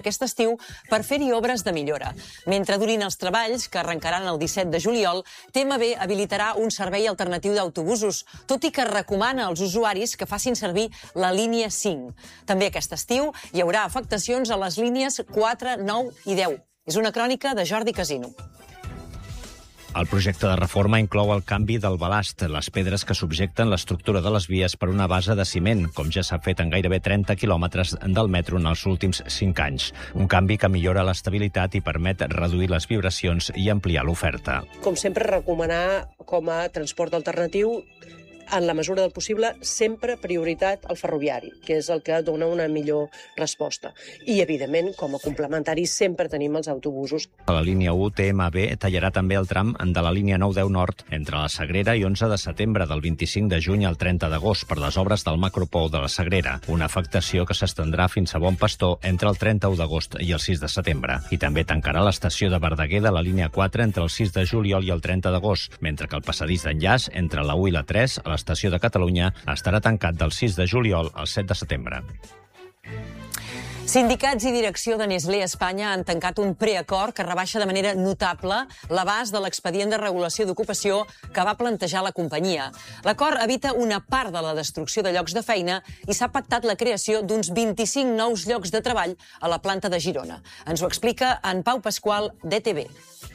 aquest estiu per fer-hi obres de millora. Mentre durin els treballs, que arrencaran el 17 de juliol, TMB habilitarà un servei alternatiu d'autobusos, tot i que recomana als usuaris que facin servir la línia 5. També aquest estiu hi haurà afectacions a les línies 4, 9 i 10. És una crònica de Jordi Casino. El projecte de reforma inclou el canvi del balast, les pedres que subjecten l'estructura de les vies per una base de ciment, com ja s'ha fet en gairebé 30 quilòmetres del metro en els últims 5 anys. Un canvi que millora l'estabilitat i permet reduir les vibracions i ampliar l'oferta. Com sempre, recomanar com a transport alternatiu, en la mesura del possible, sempre prioritat al ferroviari, que és el que dona una millor resposta. I, evidentment, com a complementari, sempre tenim els autobusos. A la línia 1, TMB tallarà també el tram de la línia 9-10 Nord entre la Sagrera i 11 de setembre, del 25 de juny al 30 d'agost, per les obres del macropou de la Sagrera, una afectació que s'estendrà fins a Bon Pastor entre el 31 d'agost i el 6 de setembre. I també tancarà l'estació de Verdaguer de la línia 4 entre el 6 de juliol i el 30 d'agost, mentre que el passadís d'enllaç entre la 1 i la 3 a l'estació de Catalunya estarà tancat del 6 de juliol al 7 de setembre. Sindicats i direcció de Nestlé Espanya han tancat un preacord que rebaixa de manera notable l'abast de l'expedient de regulació d'ocupació que va plantejar la companyia. L'acord evita una part de la destrucció de llocs de feina i s'ha pactat la creació d'uns 25 nous llocs de treball a la planta de Girona. Ens ho explica en Pau Pasqual, d'ETV.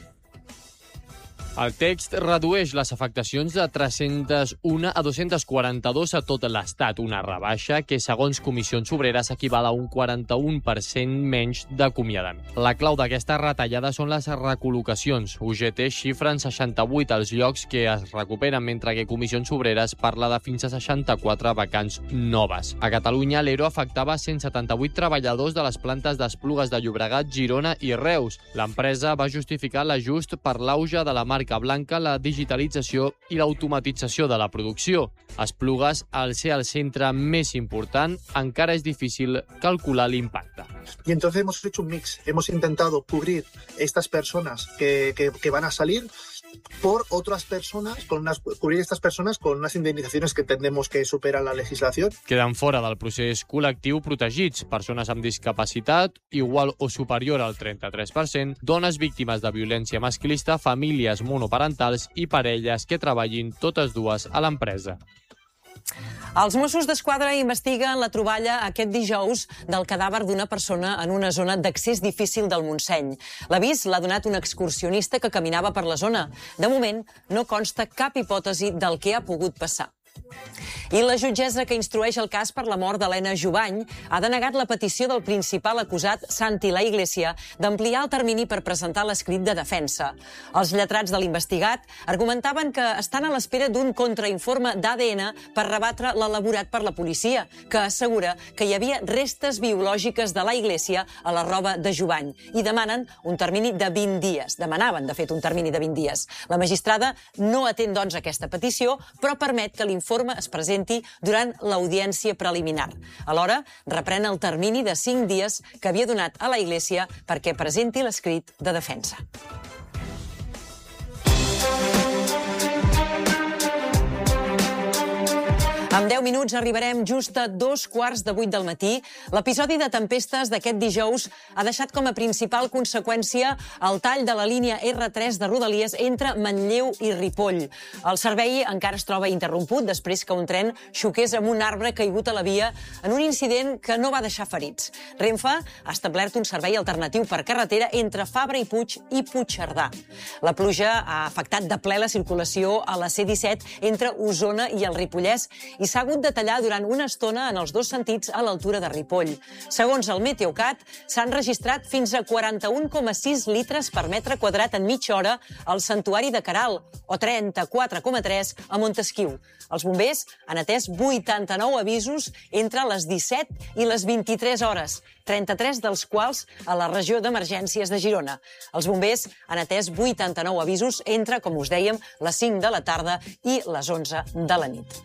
El text redueix les afectacions de 301 a 242 a tot l'Estat, una rebaixa que, segons Comissions Obreres, equival a un 41% menys d'acomiadament. La clau d'aquesta retallada són les recol·locacions. UGT xifra en 68 els llocs que es recuperen, mentre que Comissions Obreres parla de fins a 64 vacants noves. A Catalunya, l'ERO afectava 178 treballadors de les plantes d'Esplugues de Llobregat, Girona i Reus. L'empresa va justificar l'ajust per l'auge de la marca blanca, la digitalització i l'automatització de la producció. Esplugues, al ser el centre més important, encara és difícil calcular l'impacte. Y entonces hemos hecho un mix. Hemos intentado cubrir estas personas que van a salir por otras personas, cubrir estas personas con unas indemnizaciones que entendemos que superan la legislación. Queden fora del procés col·lectiu protegits persones amb discapacitat, igual o superior al 33%, dones víctimes de violència masclista, famílies monoparentals i parelles que treballin totes dues a l'empresa. Els Mossos d'Esquadra investiguen la troballa aquest dijous del cadàver d'una persona en una zona d'accés difícil del Montseny. L'avís l'ha donat un excursionista que caminava per la zona. De moment, no consta cap hipòtesi del que ha pogut passar. I la jutgessa que instrueix el cas per la mort d'Helena Jubany ha denegat la petició del principal acusat, Santi La Iglesia, d'ampliar el termini per presentar l'escrit de defensa. Els lletrats de l'investigat argumentaven que estan a l'espera d'un contrainforme d'ADN per rebatre l'elaborat per la policia, que assegura que hi havia restes biològiques de La Iglesia a la roba de Jubany i demanen un termini de 20 dies. Demanaven, de fet, un termini de 20 dies. La magistrada no atén, doncs, aquesta petició, però permet que l'informe es presenti durant l'audiència preliminar. Alhora, reprèn el termini de 5 dies que havia donat a la Iglesia perquè presenti l'escrit de defensa. En 10 minuts arribarem just a 2:15 del matí. L'episodi de tempestes d'aquest dijous ha deixat com a principal conseqüència el tall de la línia R3 de Rodalies entre Manlleu i Ripoll. El servei encara es troba interromput després que un tren xoqués amb un arbre caigut a la via en un incident que no va deixar ferits. Renfe ha establert un servei alternatiu per carretera entre Fabra i Puig i Puigcerdà. La pluja ha afectat de ple la circulació a la C-17 entre Osona i el Ripollès i s'ha hagut de tallar durant una estona en els dos sentits a l'altura de Ripoll. Segons el Meteocat, s'han registrat fins a 41,6 litres per metre quadrat en mitja hora al Santuari de Caral, o 34,3 a Montesquiu. Els bombers han atès 89 avisos entre les 17 i les 23 hores, 33 dels quals a la regió d'emergències de Girona. Els bombers han atès 89 avisos entre, com us dèiem, les 5 de la tarda i les 11 de la nit.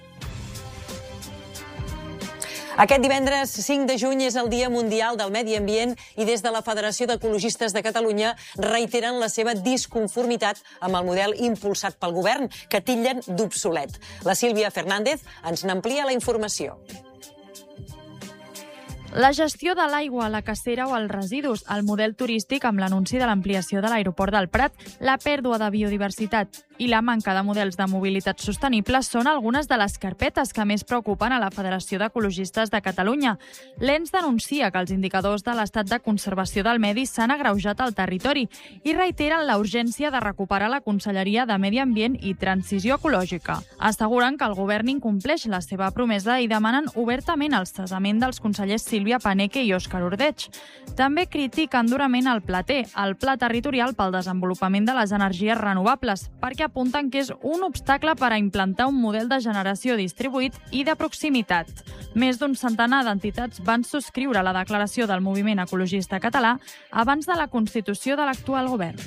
Aquest divendres 5 de juny és el Dia Mundial del Medi Ambient i des de la Federació d'Ecologistes de Catalunya reiteren la seva disconformitat amb el model impulsat pel govern, que titllen d'obsolet. La Sílvia Fernández ens n'amplia la informació. La gestió de l'aigua, la cacera o els residus, el model turístic amb l'anunci de l'ampliació de l'aeroport del Prat, la pèrdua de biodiversitat i la manca de models de mobilitat sostenible són algunes de les carpetes que més preocupen a la Federació d'Ecologistes de Catalunya. L'ENS denuncia que els indicadors de l'estat de conservació del medi s'han agreujat al territori i reiteren la urgència de recuperar la Conselleria de Medi Ambient i Transició Ecològica. Asseguren que el govern incompleix la seva promesa i demanen obertament el cessament dels consellers Sílvia Paneque i Òscar Ordeig. També critiquen durament el Pla-T, el Pla Territorial pel Desenvolupament de les Energies Renovables, perquè apunten que és un obstacle per a implantar un model de generació distribuït i de proximitat. Més d'un centenar d'entitats van subscriure la declaració del moviment ecologista català abans de la constitució de l'actual govern.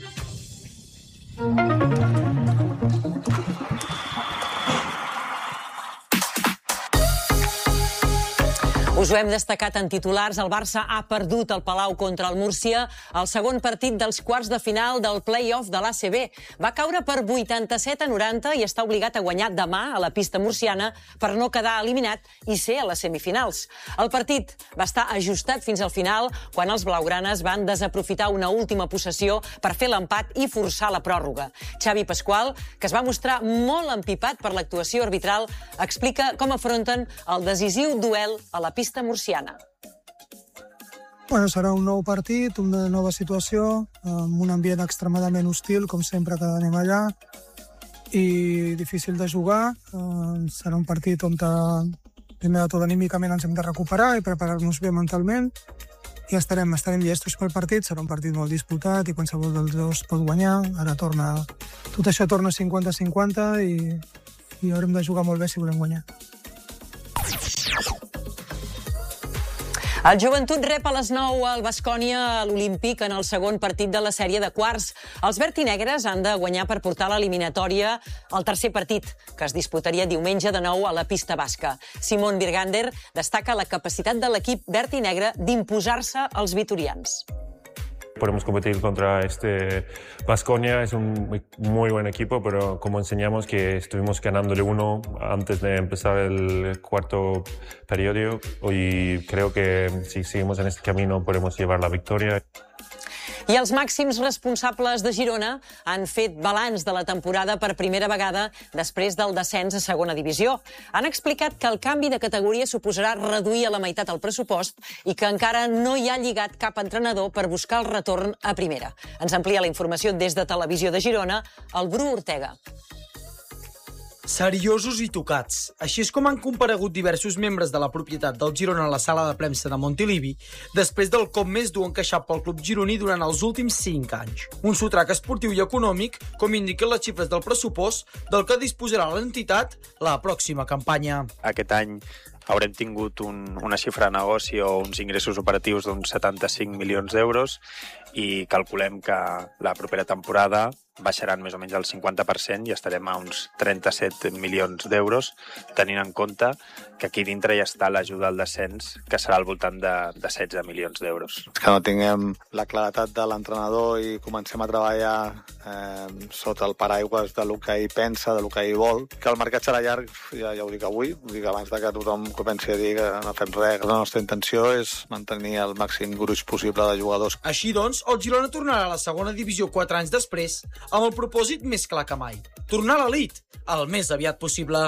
Us ho hem destacat en titulars. El Barça ha perdut el Palau contra el Múrcia al segon partit dels quarts de final del play-off de l'ACB. Va caure per 87-90 i està obligat a guanyar demà a la pista murciana per no quedar eliminat i ser a les semifinals. El partit va estar ajustat fins al final quan els blaugranes van desaprofitar una última possessió per fer l'empat i forçar la pròrroga. Xavi Pasqual, que es va mostrar molt empipat per l'actuació arbitral, explica com afronten el decisiu duel a la pista murciana. Serà un nou partit, una nova situació, amb un ambient extremadament hostil, com sempre que anem allà, i difícil de jugar. Serà un partit on, primer de tot, anímicament ens hem de recuperar i preparar-nos bé mentalment, i estarem llestos pel partit. Serà un partit molt disputat i qualsevol dels dos pot guanyar. Ara tot això torna 50-50 i haurem de jugar molt bé si volem guanyar. El Joventut rep a les 9 al Baskonia a l'Olímpic en el segon partit de la sèrie de quarts. Els vertinegres han de guanyar per portar l'eliminatòria al tercer partit, que es disputaria diumenge de nou a la pista basca. Simon Birgander destaca la capacitat de l'equip vertinegre d'imposar-se als vitorians. Podemos competir contra este Baskonia, es un muy buen equipo, pero como enseñamos que estuvimos ganándole uno antes de empezar el cuarto periodo y creo que si seguimos en este camino podemos llevar la victoria. I els màxims responsables de Girona han fet balanç de la temporada per primera vegada després del descens a segona divisió. Han explicat que el canvi de categoria suposarà reduir a la meitat el pressupost i que encara no hi ha lligat cap entrenador per buscar el retorn a primera. Ens amplia la informació des de Televisió de Girona, el Bru Ortega. Seriosos i tocats. Així és com han comparegut diversos membres de la propietat del Girona a la sala de premsa de Montilivi després del cop més dur encaixat pel club gironí durant els últims 5 anys. Un sotrac esportiu i econòmic, com indiquen les xifres del pressupost, del que disposarà l'entitat la pròxima campanya. Aquest any haurem tingut una xifra de negoci o uns ingressos operatius d'uns 75 milions d'euros i calculem que la propera temporada baixaran més o menys el 50% i estarem a uns 37 milions d'euros, tenint en compte que aquí dintre ja està l'ajuda al descens, que serà al voltant de 16 milions d'euros. Que no tinguem la claretat de l'entrenador i comencem a treballar sota el paraigües de lo que ell pensa, de lo que ell vol. Que el mercat serà llarg, ja ho dic avui, ho dic abans de que tothom comenci a dir que no fem res. La nostra intenció és mantenir el màxim gruix possible de jugadors. Així doncs, el Girona tornarà a la segona divisió 4 anys després, amb el propòsit més clar que mai: tornar a l'elit el més aviat possible.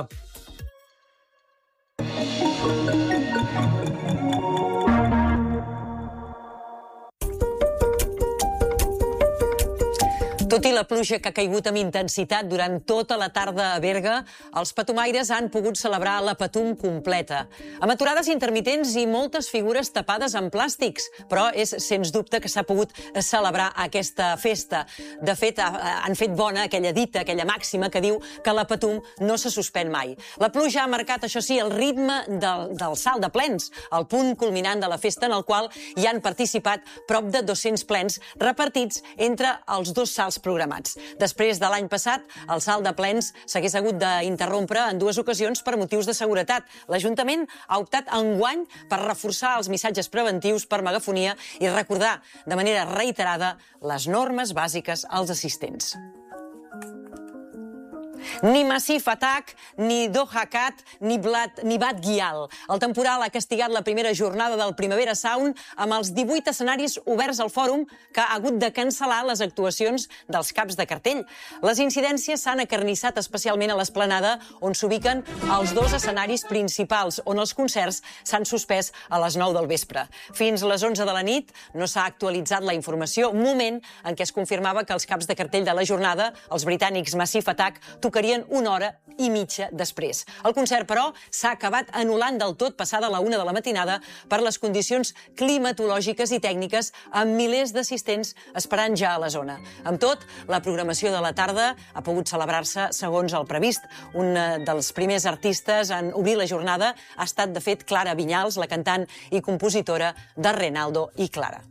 Tot i la pluja que ha caigut amb intensitat durant tota la tarda a Berga, els patumaires han pogut celebrar la Patum completa. Amb aturades intermitents i moltes figures tapades amb plàstics, però és sens dubte que s'ha pogut celebrar aquesta festa. De fet, han fet bona aquella dita, aquella màxima que diu que la Patum no se suspèn mai. La pluja ha marcat, això sí, el ritme del salt de plens, el punt culminant de la festa en el qual hi han participat prop de 200 plens repartits entre els dos salts programats. Després de l'any passat, el salt de plens s'hagués hagut d'interrompre en 2 ocasions per motius de seguretat. L'Ajuntament ha optat enguany per reforçar els missatges preventius per megafonia i recordar de manera reiterada les normes bàsiques als assistents. Ni Massif Attack, ni Doha Cat, ni Bad Gyal. El temporal ha castigat la primera jornada del Primavera Sound amb els 18 escenaris oberts al fòrum que ha hagut de cancel·lar les actuacions dels caps de cartell. Les incidències s'han acarnissat especialment a l'Esplanada, on s'ubiquen els 2 escenaris principals, on els concerts s'han suspès a les 9 del vespre. Fins a les 11 de la nit no s'ha actualitzat la informació, moment en què es confirmava que els caps de cartell de la jornada, els britànics Massive Attack, tocarien 1 hora i mitja després. El concert, però, s'ha acabat anul·lant del tot passada la 1 de la matinada per les condicions climatològiques i tècniques, amb milers d'assistents esperant ja a la zona. Amb tot, la programació de la tarda ha pogut celebrar-se segons el previst. Un dels primers artistes en obrir la jornada ha estat, de fet, Clara Vinyals, la cantant i compositora de Renaldo i Clara.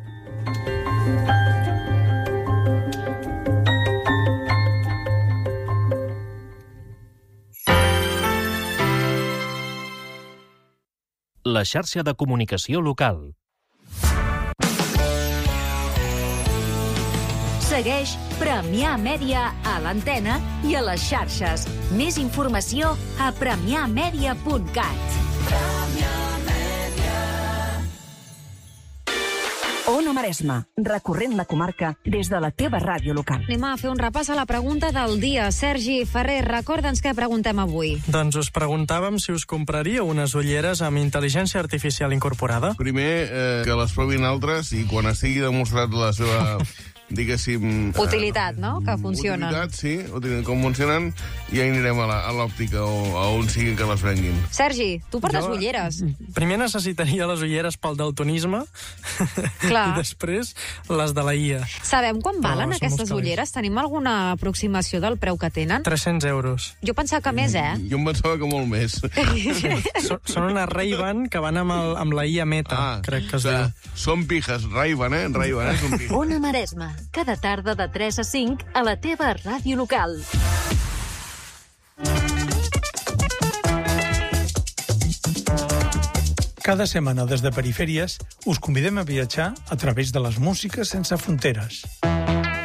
La xarxa de comunicació local. Segueix Premià Mèdia a l'antena i a les xarxes. Més informació a premiamedia.cat. Ona Maresme, recorrent la comarca des de la teva ràdio local. Anem a fer un repàs a la pregunta del dia. Sergi Ferrer, recorda'ns què preguntem avui. Doncs us preguntàvem si us compraríeu unes ulleres amb intel·ligència artificial incorporada. Primer, que les provin altres i quan estigui demostrat la seva... diguéssim... Utilitat, no?, que funcionen. Utilitat, sí, com funcionen, ja anirem a l'òptica o a on siguin que les venguin. Sergi, tu portes ulleres. Primer necessitaria les ulleres pel daltonisme i després les de la IA. Sabem quan valen aquestes ulleres? Tenim alguna aproximació del preu que tenen? 300 euros. Jo pensava que més, Jo em pensava que molt més. Són una Ray-Ban que van amb la IA Meta, crec que es diu. Són pijas, Ray-Ban, Ray-Ban, són pijas. Ona Maresme, cada tarda de 3 a 5 a la teva ràdio local. Cada setmana des de Perifèries us convidem a viatjar a través de les músiques sense fronteres.